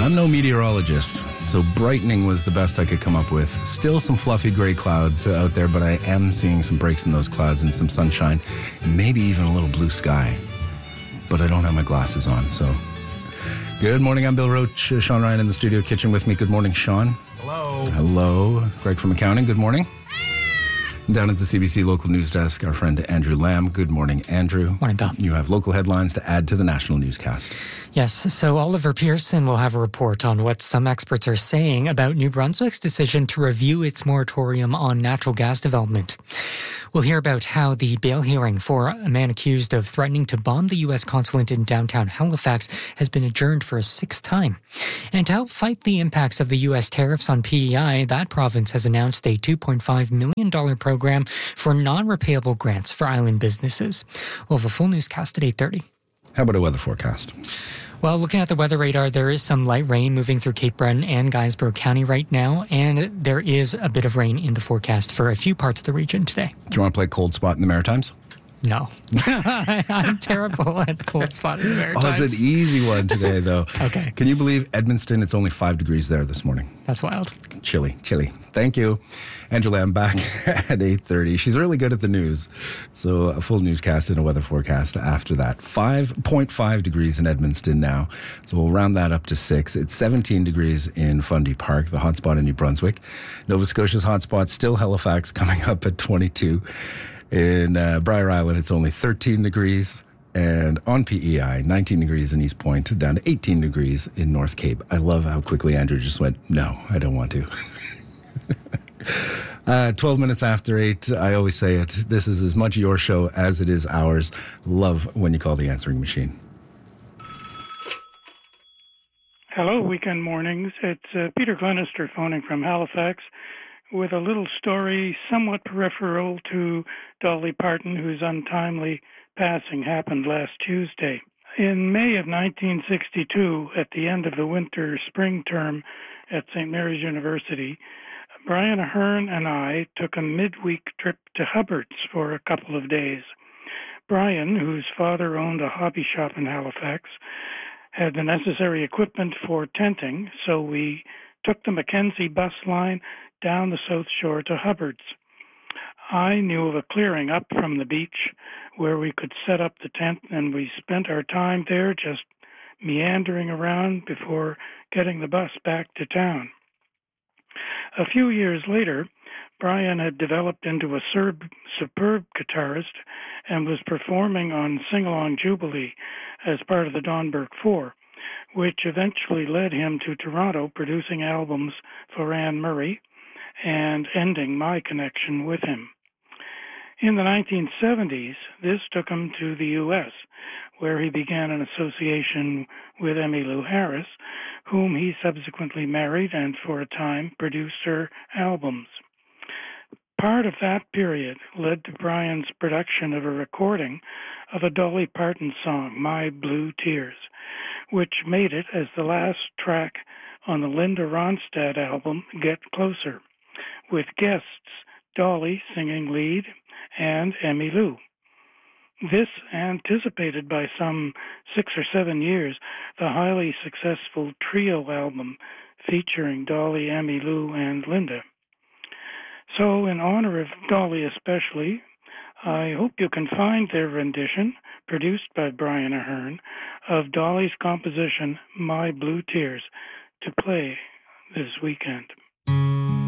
I'm no meteorologist, so brightening was the best I could come up with. Still some fluffy gray clouds out there, but I am seeing some breaks in those clouds and some sunshine, and maybe even a little blue sky. But I don't have my glasses on, so... Good morning, I'm Bill Roach. Sean Ryan in the studio kitchen with me. Good morning, Sean. Hello. Hello. Greg from accounting, good morning. Down at the CBC local news desk, our friend Andrew Lamb. Good morning, Andrew. Morning, Bill. You have local headlines to add to the national newscast. Yes, so Oliver Pearson will have a report on what some experts are saying about New Brunswick's decision to review its moratorium on natural gas development. We'll hear about how the bail hearing for a man accused of threatening to bomb the U.S. consulate in downtown Halifax has been adjourned for a sixth time. And to help fight the impacts of the U.S. tariffs on PEI, that province has announced a $2.5 million program for non-repayable grants for island businesses. We'll have a full newscast at 8:30. How about a weather forecast? Well, looking at the weather radar, there is some light rain moving through Cape Breton and Guysborough County right now, and there is a bit of rain in the forecast for a few parts of the region today. Do you want to play Cold Spot in the Maritimes? No. I'm terrible at cold spot in the Maritimes. Oh, it's an easy one today, though. Okay. Can you believe Edmundston? It's only 5 degrees there this morning. That's wild. Chilly. Thank you. Andrew Lamb back at 8:30. She's really good at the news. So a full newscast and a weather forecast after that. 5.5 degrees in Edmundston now. So we'll round that up to 6. It's 17 degrees in Fundy Park, the hotspot in New Brunswick. Nova Scotia's hotspot, still Halifax, coming up at 22. In Briar Island, it's only 13 degrees. And on PEI, 19 degrees in East Point, down to 18 degrees in North Cape. I love how quickly Andrew just went, no, I don't want to. 12 minutes after 8, I always say it. This is as much your show as it is ours. Love when you call the answering machine. Hello, Weekend Mornings. It's Peter Glenister phoning from Halifax with a little story somewhat peripheral to Dolly Parton, whose untimely passing happened last Tuesday. In May of 1962, at the end of the winter-spring term at St. Mary's University, Brian Ahern and I took a midweek trip to Hubbard's for a couple of days. Brian, whose father owned a hobby shop in Halifax, had the necessary equipment for tenting, so we took the Mackenzie bus line down the South Shore to Hubbard's. I knew of a clearing up from the beach where we could set up the tent, and we spent our time there just meandering around before getting the bus back to town. A few years later, Brian had developed into a superb guitarist and was performing on Sing Along Jubilee as part of the Donberg Four, which eventually led him to Toronto producing albums for Anne Murray and ending my connection with him. In the 1970s, this took him to the U.S., where he began an association with Emmylou Harris, whom he subsequently married and for a time produced her albums. Part of that period led to Brian's production of a recording of a Dolly Parton song, My Blue Tears, which made it as the last track on the Linda Ronstadt album, Get Closer, with guests Dolly singing lead and Emmylou. This anticipated by some 6 or 7 years the highly successful trio album featuring Dolly, Emmylou, and Linda. So in honor of Dolly especially, I hope you can find their rendition, produced by Brian Ahern, of Dolly's composition, My Blue Tears, to play this weekend.